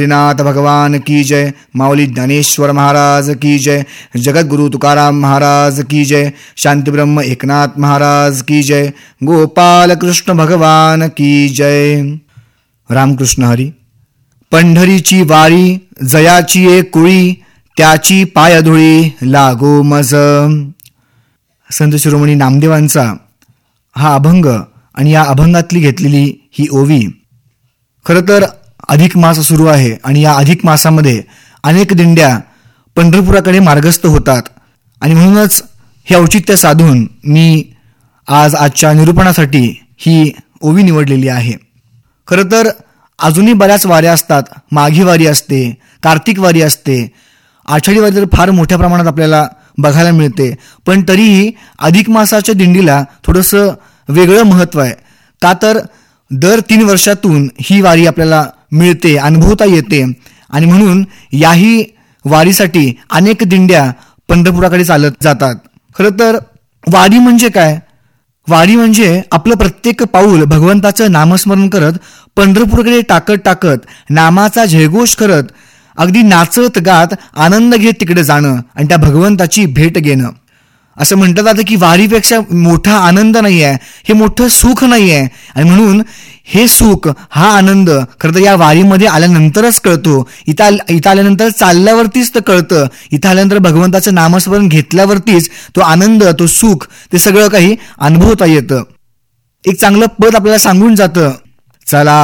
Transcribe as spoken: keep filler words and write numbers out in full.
नाथ भगवान की जय. माऊली ज्ञानेश्वर महाराज की जय. जगद्गुरु तुकाराम महाराज की जय. शांतीब्रह्म एकनाथ महाराज की जय. गोपाल कृष्ण भगवान की जय. रामकृष्ण हरी. पंढरीची वारी जयाची एक कुळी, त्याची पायधुळी लागो मज. संत शिरोमणी नामदेवांचा हा अभंग आणि या अभंगातली घेतलेली ही ओवी. खरं तर अधिक मास सुरू आहे आणि या अधिक मासामध्ये अनेक दिंड्या पंढरपुराकडे मार्गस्थ होतात आणि म्हणूनच हे औचित्य साधून मी आज आजच्या निरूपणासाठी ही ओवी निवडलेली आहे. खरं तर अजूनही बऱ्याच वाऱ्या असतात. माघी वारी असते, कार्तिक वारी असते, आषाढी वारी तर फार मोठ्या प्रमाणात आपल्याला बघायला मिळते. पण तरीही अधिक मासाच्या दिंडीला थोडंसं वेगळं महत्त्व आहे. का तर दर तीन वर्षातून ही वारी आपल्याला मिळते, अनुभवता येते आणि म्हणून याही वारीसाठी अनेक दिंड्या पंढरपुराकडे चालत जातात. खरं तर वारी म्हणजे काय? वारी म्हणजे आपलं प्रत्येक पाऊल भगवंताचं नामस्मरण करत पंढरपूरकडे टाकत टाकत नामाचा जयघोष करत अगदी नाचत गात आनंद घेत तिकडे जाणं आणि त्या भगवंताची भेट घेणं. असं म्हटलं जातं की वारीपेक्षा मोठा आनंद नाही आहे, हे मोठं सुख नाही आहे. आणि म्हणून हे सुख, हा आनंद खरं तर या वारीमध्ये आल्यानंतरच कळतो. इथं इथं आल्यानंतर चालल्यावरतीच तर कळतं. इथं आल्यानंतर भगवंताचं नामस्मरण घेतल्यावरतीच तो आनंद, तो सुख, ते सगळं काही अनुभवता येतं. एक चांगलं पद आपल्याला सांगून जातं, चला